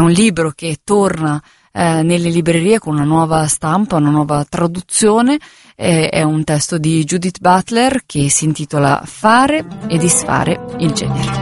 un libro che torna nelle librerie con una nuova stampa, una nuova traduzione. È un testo di Judith Butler che si intitola Fare e disfare il genere.